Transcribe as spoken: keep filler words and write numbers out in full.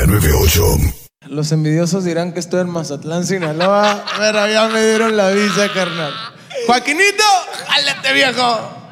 Mega noventa y ocho. Los envidiosos dirán que estoy en Mazatlán, Sinaloa. Pero ya me dieron la visa, carnal. Joaquinito, jálate, viejo.